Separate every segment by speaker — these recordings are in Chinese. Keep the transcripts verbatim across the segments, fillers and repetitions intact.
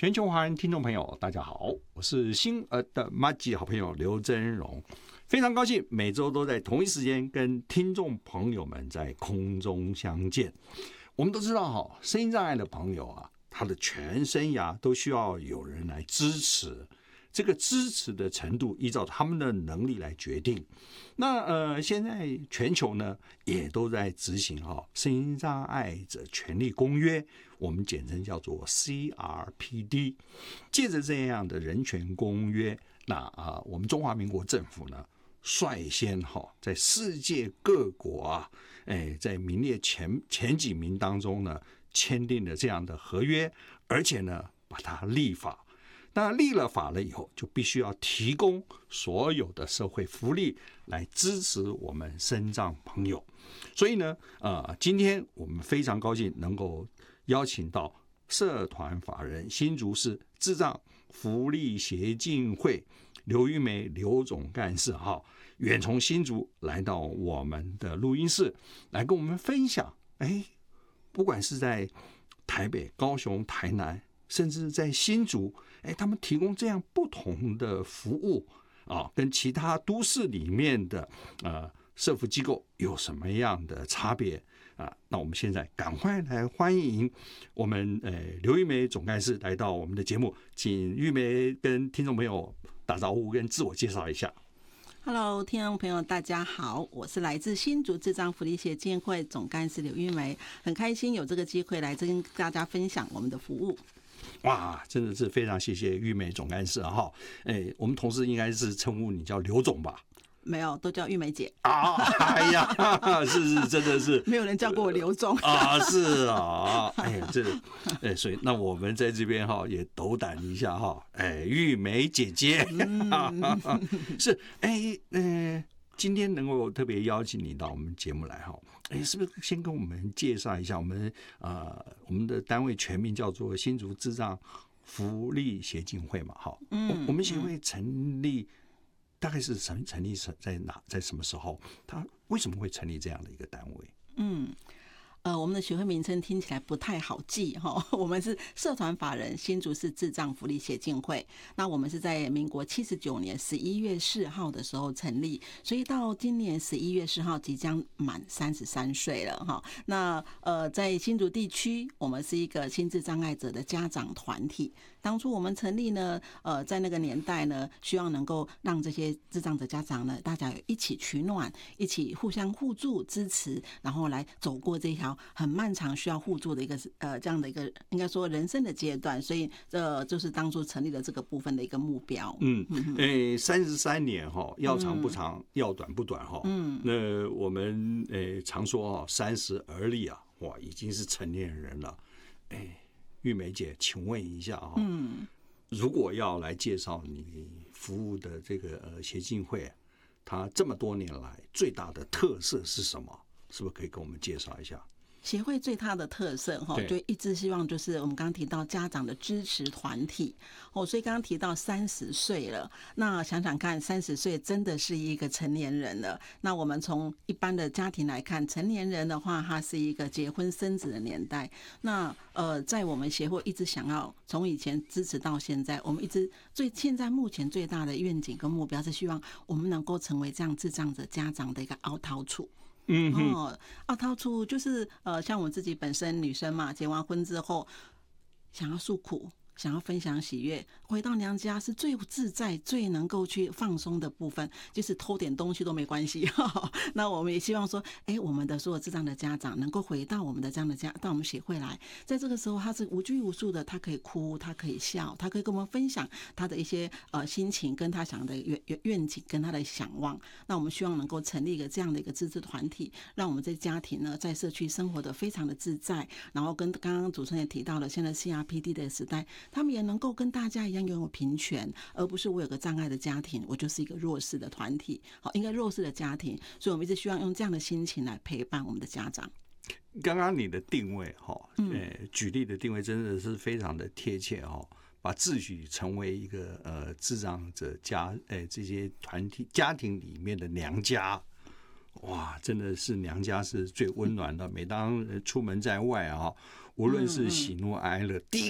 Speaker 1: 全球华人听众朋友，大家好，我是星儿的麻吉好朋友刘真荣，非常高兴每周都在同一时间跟听众朋友们在空中相见。我们都知道哈，身心障碍的朋友啊，他的全生涯都需要有人来支持。这个支持的程度依照他们的能力来决定。那呃，现在全球呢也都在执行哈身心障碍者权利公约，我们简称叫做 C R P D。借着这样的人权公约，那啊，我们中华民国政府呢率先哈在世界各国啊，哎，在名列前前几名当中呢签订了这样的合约，而且呢把它立法。那立了法了以后，就必须要提供所有的社会福利来支持我们身障朋友。所以呢，呃，今天我们非常高兴能够邀请到社团法人新竹市智障福利协进会刘玉梅刘总干事哈，远从新竹来到我们的录音室，来跟我们分享。哎，不管是在台北、高雄、台南，甚至在新竹，哎，他们提供这样不同的服务啊，跟其他都市里面的呃社福机构有什么样的差别啊？那我们现在赶快来欢迎我们呃刘玉梅总干事来到我们的节目，请玉梅跟听众朋友打招呼，跟自我介绍一下。
Speaker 2: Hello， 听众朋友，大家好，我是来自新竹智障福利协进会总干事刘玉梅，很开心有这个机会来跟大家分享我们的服务。
Speaker 1: 哇，真的是非常谢谢玉梅总干事哈！哎，我们同事应该是称呼你叫刘总吧？
Speaker 2: 没有，都叫玉梅姐
Speaker 1: 啊！哎呀，是是，真的是
Speaker 2: 没有人叫过我刘总
Speaker 1: 啊！是啊，哎，这哎，所以那我们在这边哈也斗胆一下哈，哎，玉梅姐姐，嗯、是哎嗯。呃今天能够特别邀请你到我们节目来哈，哎，是不是先跟我们介绍一下我们呃我们的单位全名叫做新竹智障福利协进会嘛？哈，嗯，我们协会成立大概是成成立在哪，在什么时候？它为什么会成立这样的一个单位？
Speaker 2: 嗯。呃，我们的协会名称听起来不太好记哈。我们是社团法人新竹市智障福利协进会，那我们是在民国七十九年十一月四号的时候成立，所以到今年十一月四号即将满三十三岁了哈。那呃，在新竹地区，我们是一个心智障碍者的家长团体。当初我们成立呢，呃，在那个年代呢，希望能够让这些智障者家长呢，大家一起取暖，一起互相互助支持，然后来走过这条很漫长需要互助的一个呃这样的一个应该说人生的阶段，所以这就是当初成立了这个部分的一个目标。
Speaker 1: 嗯，诶，三十三年哈，要长不长，嗯、要短不短哈。嗯，那我们诶常说啊，三十而立啊，哇，已经是成年人了。诶，玉梅姐，请问一下啊，嗯，如果要来介绍你服务的这个呃协进会，它这么多年来最大的特色是什么？是不是可以跟我们介绍一下？
Speaker 2: 协会最大的特色哈，就一直希望就是我们刚刚提到家长的支持团体哦，所以刚刚提到三十岁了，那想想看，三十岁真的是一个成年人了。那我们从一般的家庭来看，成年人的话，他是一个结婚生子的年代。那呃，在我们协会一直想要从以前支持到现在，我们一直最现在目前最大的愿景跟目标是希望我们能够成为这样智障者家长的一个凹凸处。嗯哦，凹凸处就是呃，像我自己本身女生嘛，结完婚之后想要诉苦，想要分享喜悦，回到娘家是最自在、最能够去放松的部分，就是偷点东西都没关系。那我们也希望说，哎，我们的所有智障的家长能够回到我们的这样的家，到我们协会来，在这个时候他是无拘无束的，他可以哭，他可以笑，他可以跟我们分享他的一些呃心情，跟他想的愿愿景，跟他的想望。那我们希望能够成立一个这样的一个自治团体，让我们在家庭呢，在社区生活的非常的自在，然后跟刚刚主持人也提到了，现在 C R P D 的时代。他们也能够跟大家一样拥有平权，而不是我有个障碍的家庭，我就是一个弱势的团体，好，应该弱势的家庭，所以我们一直希望用这样的心情来陪伴我们的家长。
Speaker 1: 刚刚你的定位哈，呃，举例的定位真的是非常的贴切哈，把自己成为一个呃智障者家，呃这些团体家庭里面的娘家。哇，真的是娘家是最温暖的。每当出门在外啊，无论是喜怒哀乐，第一个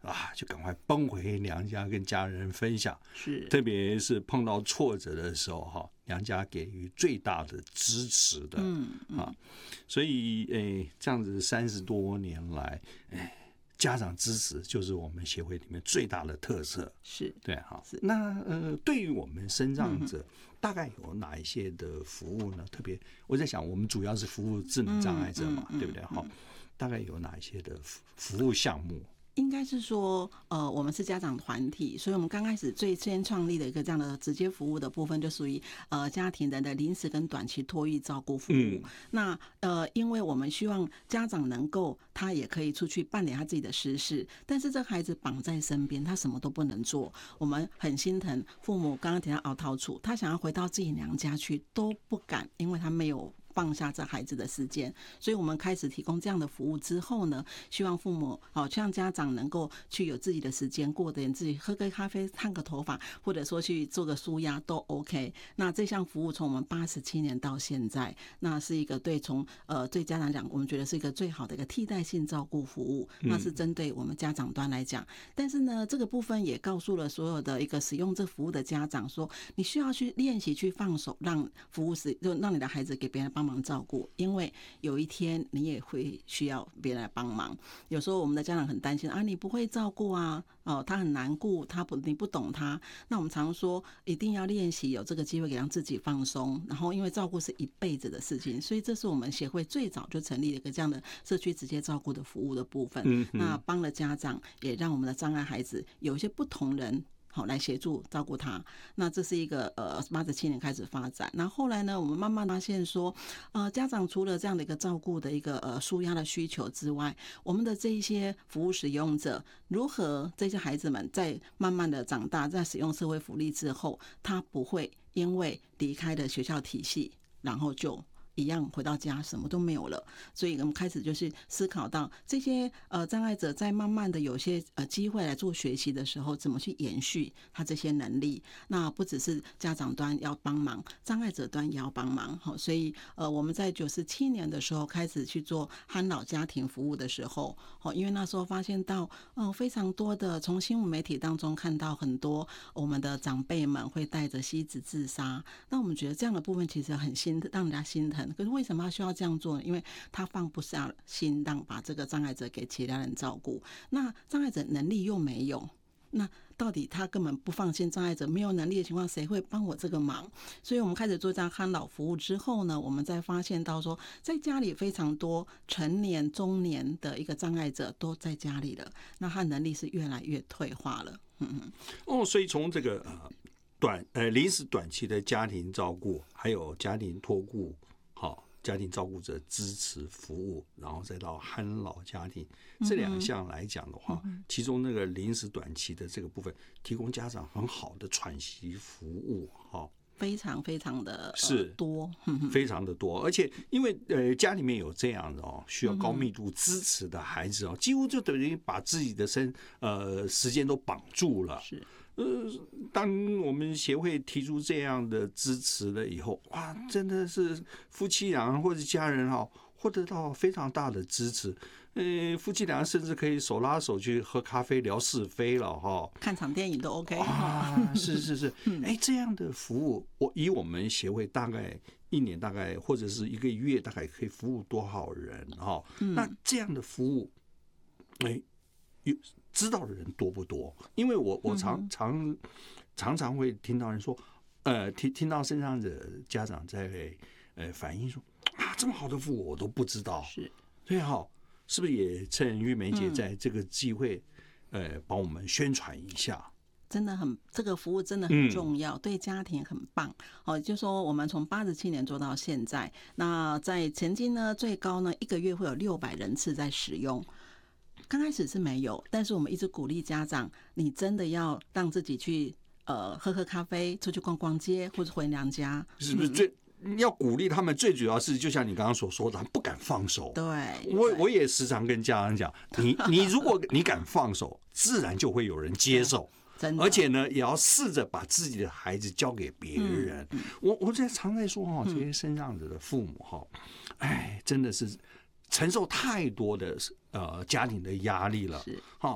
Speaker 1: 啊，就赶快奔回娘家跟家人分享。
Speaker 2: 是，
Speaker 1: 特别是碰到挫折的时候哈，娘家给予最大的支持的。嗯啊，所以诶，这样子三十多年来，诶。家长支持就是我们协会里面最大的特色，
Speaker 2: 是
Speaker 1: 对哈。那呃，对于我们身障者，大概有哪一些的服务呢？特别我在想，我们主要是服务智能障碍者嘛，对不对？哈，大概有哪一些的服务项目？
Speaker 2: 应该是说，呃，我们是家长团体，所以我们刚开始最先创立的一个这样的直接服务的部分，就属于呃家庭人的临时跟短期托育照顾服务。嗯、那呃，因为我们希望家长能够，他也可以出去办理他自己的私事，但是这个孩子绑在身边，他什么都不能做。我们很心疼父母，刚刚提到熬逃处，他想要回到自己娘家去都不敢，因为他没有放下这孩子的时间，所以我们开始提供这样的服务之后呢，希望父母好像家长能够去有自己的时间过点自己喝个咖啡、烫个头发，或者说去做个舒压都 OK。那这项服务从我们八十七年到现在，那是一个对从呃对家长讲，我们觉得是一个最好的一个替代性照顾服务，那是针对我们家长端来讲。但是呢，这个部分也告诉了所有的一个使用这服务的家长说，你需要去练习去放手，让服务时就让你的孩子给别人帮忙照顾，因为有一天你也会需要别人来帮忙。有时候我们的家长很担心啊，你不会照顾啊，哦，他很难顾，他不你不懂他。那我们常说一定要练习有这个机会给让自己放松，然后因为照顾是一辈子的事情，所以这是我们协会最早就成立了一个这样的社区直接照顾的服务的部分。嗯、那帮了家长，也让我们的障碍孩子有一些不同人。好，来协助照顾他。那这是一个呃八十七年开始发展。那后来呢，我们慢慢发现说，呃，家长除了这样的一个照顾的一个呃舒压的需求之外，我们的这一些服务使用者，如何这些孩子们在慢慢的长大，在使用社会福利之后，他不会因为离开了学校体系，然后就一样回到家什么都没有了。所以我们开始就是思考到这些呃障碍者在慢慢的有些呃机会来做学习的时候，怎么去延续他这些能力。那不只是家长端要帮忙，障碍者端也要帮忙。好，所以呃我们在九十七年的时候开始去做憨老家庭服务的时候，好，因为那时候发现到嗯、呃、非常多的从新闻媒体当中看到很多我们的长辈们会带着妻子自杀，那我们觉得这样的部分其实很心让人家心疼。可是为什么他需要这样做呢？因为他放不下心让把这个障碍者给其他人照顾，那障碍者能力又没有，那到底他根本不放心障碍者没有能力的情况，谁会帮我这个忙？所以我们开始做这样憨老服务之后呢，我们再发现到说，在家里非常多成年中年的一个障碍者都在家里了，那他能力是越来越退化了。嗯嗯。
Speaker 1: 哦，所以从这个呃短呃临时短期的家庭照顾，还有家庭托顾。好，家庭照顾者支持服务，然后再到憨老家庭这两项来讲的话，嗯、其中那个临时短期的这个部分，提供家长很好的喘息服务，哈，
Speaker 2: 非常非常的、呃、
Speaker 1: 是
Speaker 2: 多，
Speaker 1: 非常的多，而且因为呃家里面有这样的哦，需要高密度支持的孩子哦，几乎就等于把自己的身呃时间都绑住了，
Speaker 2: 是。
Speaker 1: 呃，当我们协会提出这样的支持了以后，哇，真的是夫妻俩或者家人哈，获得到非常大的支持。呃，夫妻俩甚至可以手拉手去喝咖啡聊是非了哈，
Speaker 2: 看场电影都 OK
Speaker 1: 啊，是是是，哎，这样的服务，我以我们协会大概一年大概或者是一个月大概可以服务多少人哈？那这样的服务，哎，有。知道的人多不多？因为我我常常常常会听到人说，呃，听听到身障者家长在呃反映说啊，这么好的服务我都不知道。
Speaker 2: 是，
Speaker 1: 所以哈，是不是也趁玉梅姐在这个机会，嗯、呃，帮我们宣传一下？
Speaker 2: 真的很，这个服务真的很重要，嗯、对家庭很棒。哦，就说我们从八十七年做到现在，那在曾经呢，最高呢一个月会有六百人次在使用。刚开始是没有，但是我们一直鼓励家长，你真的要让自己去呃喝喝咖啡，出去逛逛街，或者回娘家，
Speaker 1: 是不是最？嗯、要鼓励他们，最主要是就像你刚刚所说的，不敢放手。
Speaker 2: 对，
Speaker 1: 我我也时常跟家长讲，你你如果你敢放手，自然就会有人接受。
Speaker 2: 真的，
Speaker 1: 而且呢，也要试着把自己的孩子交给别人。嗯嗯、我我在常在说哈，这些身障者的父母哈，哎，真的是承受太多的呃家庭的压力了。好，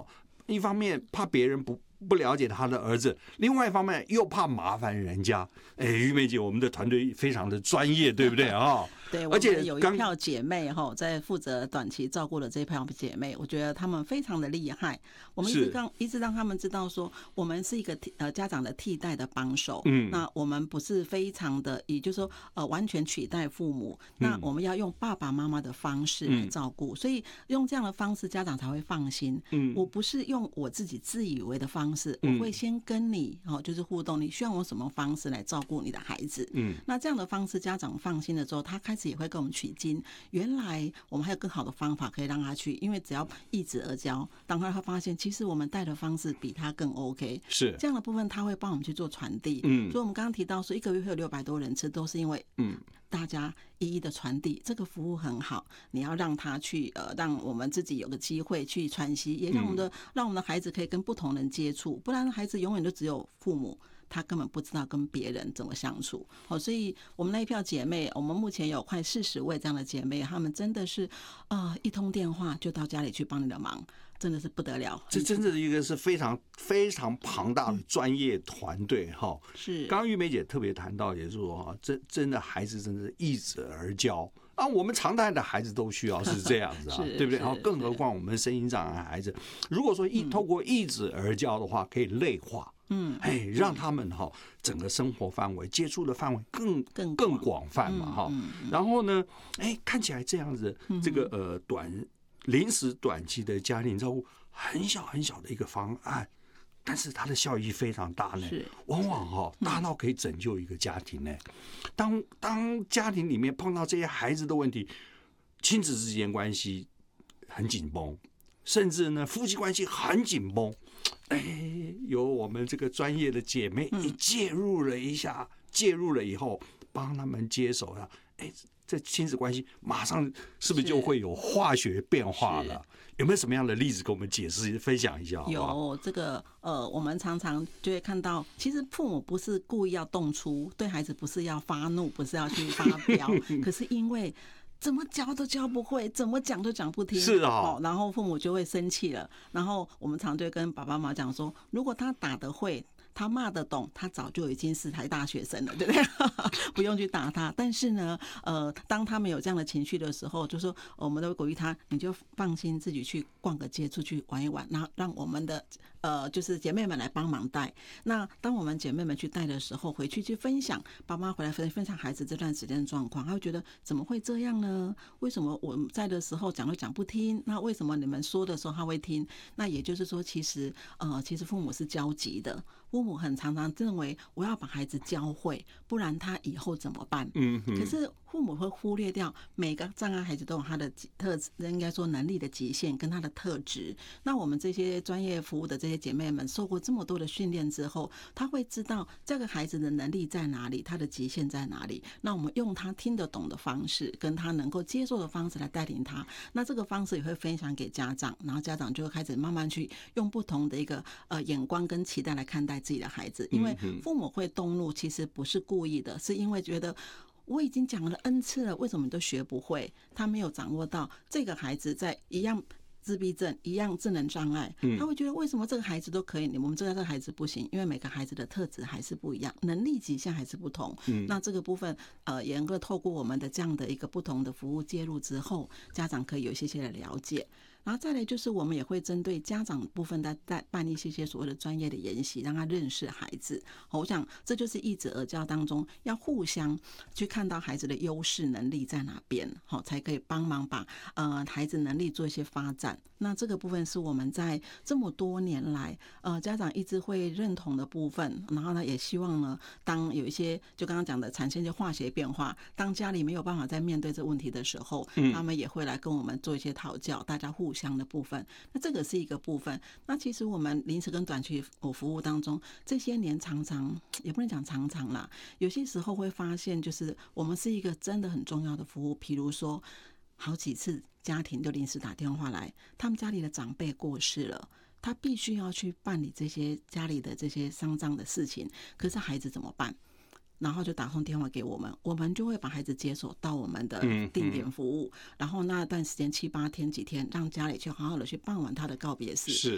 Speaker 1: 一方面怕别人不不了解他的儿子，另外一方面又怕麻烦人家。哎，玉梅姐，我们的团队非常的专业，对不对啊？
Speaker 2: 对，而且有一票姐妹哈，在负责短期照顾的这票姐妹，我觉得她们非常的厉害。我们一直让一直让他们知道说，我们是一个呃家长的替代的帮手。嗯，那我们不是非常的，也就是说呃完全取代父母。那我们要用爸爸妈妈的方式来照顾，嗯、所以用这样的方式，家长才会放心。嗯，我不是用我自己自以为的方式，我会先跟你哦，就是互动，你需要用什么方式来照顾你的孩子。嗯，那这样的方式，家长放心了之后，他开始也会跟我们取经。原来我们还有更好的方法可以让他去，因为只要易子而教，当他发现其实我们带的方式比他更 OK， 是这样的部分，他会帮我们去做传递。嗯，所以我们刚刚提到说，一个月会有六百多人次，都是因为嗯大家一一的传递，这个服务很好，你要让他去呃，让我们自己有个机会去传习，也让我们的、嗯、让我们的孩子可以跟不同人接触，不然孩子永远都只有父母。他根本不知道跟别人怎么相处，哦，所以我们那一票姐妹，我们目前有快四十位这样的姐妹，她们真的是，呃，一通电话就到家里去帮你的忙，真的是不得了。
Speaker 1: 这真的一个是非常非常庞大的专业团队哈。是，刚刚玉梅姐特别谈到，也就是说哈，真真的孩子真的是易子而教。啊，我们常态的孩子都需要是这样子啊，对不对？然后更何况我们身心障碍孩子，如果说一透过易子而教的话，可以类化。嗯，哎，让他们哈整个生活范围接触的范围更更更广泛嘛哈。然后呢，哎，看起来这样子，这个呃短临时短期的家庭照顾很小很小的一个方案，但是它的效益非常大呢。往往哈大到可以拯救一个家庭呢。当当家庭里面碰到这些孩子的问题，亲子之间关系很紧绷，甚至呢夫妻关系很紧绷。哎，有我们这个专业的姐妹一介入了一下，嗯、介入了以后，帮他们接手了，哎，这亲子关系马上是不是就会有化学变化了？有没有什么样的例子给我们解释分享一下好不好？
Speaker 2: 有这个呃，我们常常就会看到，其实父母不是故意要动粗，对孩子不是要发怒，不是要去发飙，可是因为。怎么教都教不会，怎么讲都讲不听，
Speaker 1: 是啊、哦，
Speaker 2: 然后父母就会生气了。然后我们常对跟爸爸妈妈讲说，如果他打得会，他骂得懂，他早就已经是台大学生了，对不对？不用去打他。但是呢，呃，当他们有这样的情绪的时候，就说我们都会鼓励他，你就放心自己去逛个街，出去玩一玩，然后让我们的呃就是姐妹们来帮忙带。那当我们姐妹们去带的时候，回去去分享，爸妈回来分分享孩子这段时间的状况，他会觉得怎么会这样呢？为什么我们在的时候讲都讲不听？那为什么你们说的时候他会听？那也就是说，其实呃，其实父母是焦急的。父母很常常认为我要把孩子教会，不然他以后怎么办？嗯，可是父母会忽略掉每个障碍孩子都有他的特质，应该说能力的极限跟他的特质。那我们这些专业服务的这些姐妹们，受过这么多的训练之后，他会知道这个孩子的能力在哪里，他的极限在哪里。那我们用他听得懂的方式，跟他能够接受的方式来带领他。那这个方式也会分享给家长，然后家长就会开始慢慢去用不同的一个呃眼光跟期待来看待自己的孩子。因为父母会动怒，其实不是故意的，是因为觉得我已经讲了 N 次了，为什么你都学不会？他没有掌握到这个孩子在一样自闭症一样智能障碍，他会觉得为什么这个孩子都可以，我们这个孩子不行？因为每个孩子的特质还是不一样，能力极限还是不同。嗯，那这个部分呃，也能够透过我们的这样的一个不同的服务介入之后，家长可以有一些些的了解。然后再来就是我们也会针对家长部分在办一些些所谓的专业的研习，让他认识孩子。我想这就是易子而教当中要互相去看到孩子的优势能力在哪边，好，才可以帮忙把呃孩子能力做一些发展。那这个部分是我们在这么多年来呃家长一直会认同的部分。然后呢，也希望呢，当有一些就刚刚讲的产生一些化学变化，当家里没有办法在面对这个问题的时候，他们也会来跟我们做一些讨教，大家互相的部分。那这个是一个部分。那其实我们临时跟短期服务当中，这些年常常也不能讲常常啦，有些时候会发现，就是我们是一个真的很重要的服务。比如说，好几次家庭就临时打电话来，他们家里的长辈过世了，他必须要去办理这些家里的这些丧葬的事情，可是孩子怎么办？然后就打通电话给我们，我们就会把孩子接手到我们的定点服务，嗯嗯、然后那段时间七八天几天，让家里去好好的去办完他的告别式。是。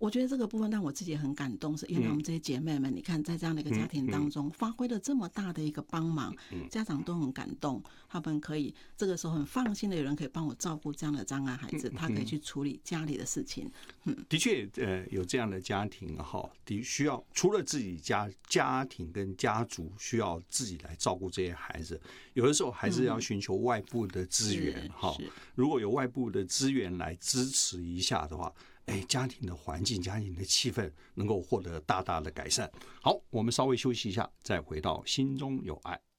Speaker 2: 我觉得这个部分让我自己很感动，是因为我们这些姐妹们，你看在这样的一个家庭当中，发挥了这么大的一个帮忙，家长都很感动，他们可以这个时候很放心的有人可以帮我照顾这样的障碍孩子，他可以去处理家里的事情。嗯，
Speaker 1: 的确，呃，有这样的家庭哈，的需要除了自己家家庭跟家族需要自己来照顾这些孩子，有的时候还是要寻求外部的资源哈。如果有外部的资源来支持一下的话，哎，家庭的环境、家庭的气氛能够获得大大的改善。好，我们稍微休息一下，再回到心中有爱。